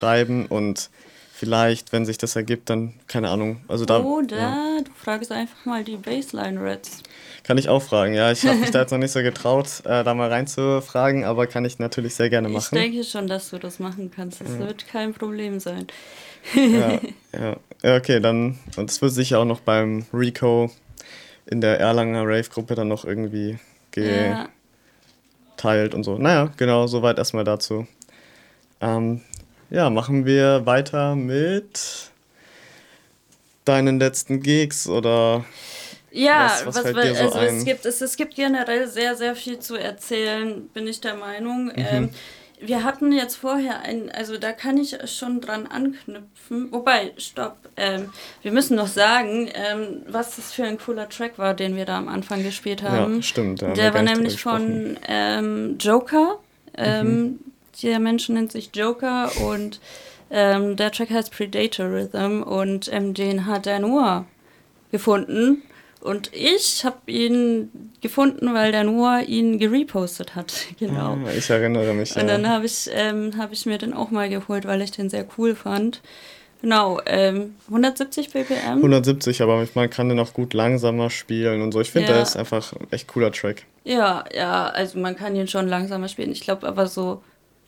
schreiben und vielleicht, wenn sich das ergibt, dann, keine Ahnung, also da, ja, Oder du fragst einfach mal die Baseline-Reds. kann ich auch fragen. Ja, ich habe mich da jetzt noch nicht so getraut, da mal reinzufragen, aber kann ich natürlich sehr gerne Ich machen. denke schon, dass du das machen kannst. Das wird kein Problem sein. Ja, ja, ja, okay, dann, und es wird sicher auch noch beim Rico in der Erlanger Rave-Gruppe dann noch irgendwie Ja, geteilt und so. Naja, genau, soweit erstmal dazu. Ähm, ja, machen wir weiter mit deinen letzten Gigs oder ja, was fällt dir so also ein? es gibt generell sehr, sehr viel zu erzählen, bin ich der Meinung. Mhm. Wir hatten jetzt vorher also da kann ich schon dran anknüpfen. Wobei, stopp, wir müssen noch sagen, was das für ein cooler Track war, den wir da am Anfang gespielt Ja, haben. stimmt, da haben wir Der gar war nicht drüber nämlich gesprochen. von Joker. Mhm. Der Mensch nennt sich Joker und der Track heißt Predator Rhythm und den hat der Noah gefunden. Und ich habe ihn gefunden, weil der Noah ihn gerepostet hat. Genau. Ah, ich erinnere mich, Und ja. dann hab ich mir den auch mal geholt, weil ich den sehr cool fand. Genau, 170 BPM. 170, aber man kann den auch gut langsamer spielen und so. Ich finde, der Ja, ist einfach ein echt cooler Track. ja, also man kann ihn schon langsamer spielen. Ich glaube aber so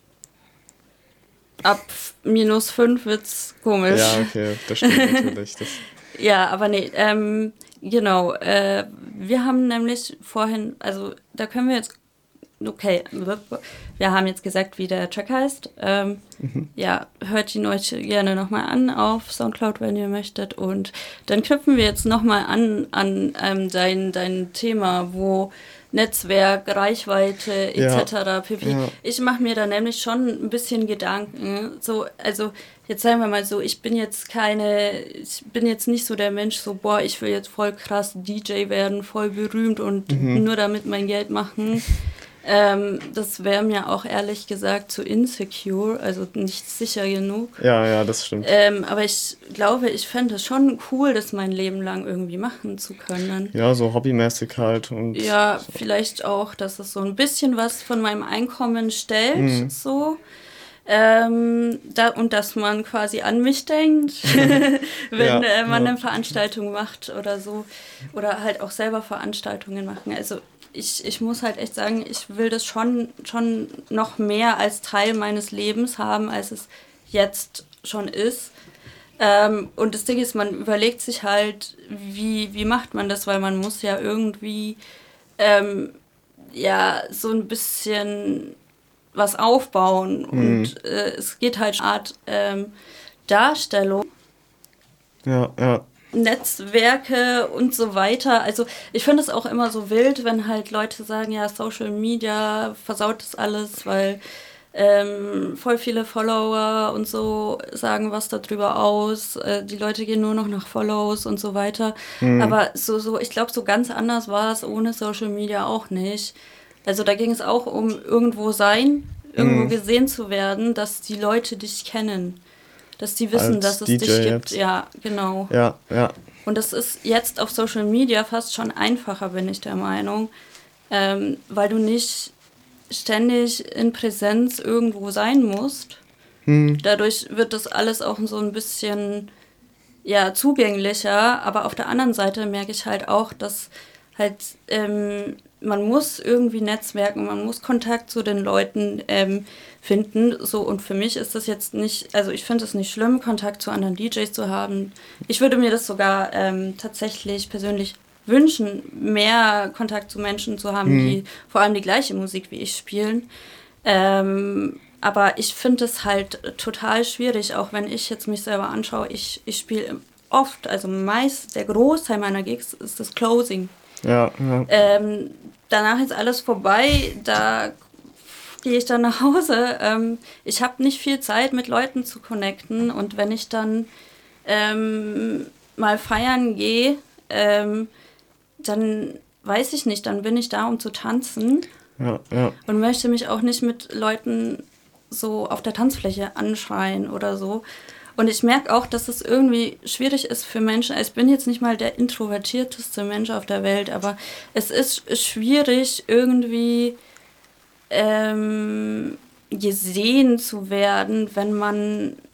ab -5 wird's komisch. Ja, okay, das stimmt natürlich. Das, Ja, aber nee, genau. Wir haben nämlich vorhin, also da können wir jetzt, okay, wir haben jetzt gesagt, wie der Track heißt. Ja, hört ihn euch gerne nochmal an auf Soundcloud, wenn ihr möchtet. Und dann knüpfen wir jetzt nochmal an dein Thema, wo Netzwerk, Reichweite ja, etc. pp. ja, Ich mache mir da nämlich schon ein bisschen Gedanken. So, also jetzt sagen wir mal so, ich bin jetzt nicht so der Mensch, so, boah, ich will jetzt voll krass DJ werden, voll berühmt und mhm. nur damit mein Geld machen. Das wäre mir auch ehrlich gesagt zu insecure, also nicht sicher genug. Ja, ja, das stimmt. Aber ich glaube, ich fände es schon cool, das mein Leben lang irgendwie machen zu können. Ja, so hobbymäßig halt und Ja, so. vielleicht auch, dass es so ein bisschen was von meinem Einkommen stellt, Mhm. so. Und dass man quasi an mich denkt, wenn Ja, man ja, eine Veranstaltung macht oder so. Oder halt auch selber Veranstaltungen machen. Also ich muss halt echt sagen, ich will das schon noch mehr als Teil meines Lebens haben, als es jetzt schon ist. Und das Ding ist, man überlegt sich halt, wie macht man das, weil man muss ja irgendwie ähm, ja so ein bisschen was aufbauen mhm. und es geht halt um eine Art Darstellung, Ja, ja, Netzwerke und so weiter. Also ich finde es auch immer so wild, wenn halt Leute sagen, ja, Social Media versaut das alles, weil voll viele Follower und so sagen was darüber aus. Die Leute gehen nur noch nach Follows und so weiter. mhm. Aber ich glaube, so ganz anders war es ohne Social Media auch nicht. Also da ging es auch um irgendwo sein, irgendwo Mhm. gesehen zu werden, dass die Leute dich kennen, dass die wissen, dass Als es dich DJ gibt. jetzt. Ja, genau. Ja, ja, Und das ist jetzt auf Social Media fast schon einfacher, bin ich der Meinung, weil du nicht ständig in Präsenz irgendwo sein musst. mhm. Dadurch wird das alles auch so ein bisschen ja, zugänglicher, aber auf der anderen Seite merke ich halt auch, dass halt man muss irgendwie netzwerken, man muss Kontakt zu den Leuten finden. So, und für mich ist das jetzt nicht, also ich finde es nicht schlimm, Kontakt zu anderen DJs zu haben. Ich würde mir das sogar tatsächlich persönlich wünschen, mehr Kontakt zu Menschen zu haben, Mhm. die vor allem die gleiche Musik wie ich spielen. Aber ich finde es halt total schwierig, auch wenn ich jetzt mich selber anschaue. Ich spiele oft, also meist, der Großteil meiner Gigs ist das Closing. Ja, ja. Danach ist alles vorbei, da gehe ich dann nach Hause. Ich habe nicht viel Zeit, mit Leuten zu connecten und wenn ich dann mal feiern gehe, dann weiß ich nicht, dann bin ich da, um zu tanzen Ja, ja. und möchte mich auch nicht mit Leuten so auf der Tanzfläche anschreien oder so. Und ich merke auch, dass es irgendwie schwierig ist für Menschen. Ich bin jetzt nicht mal der introvertierteste Mensch auf der Welt, aber es ist schwierig irgendwie gesehen zu werden, wenn man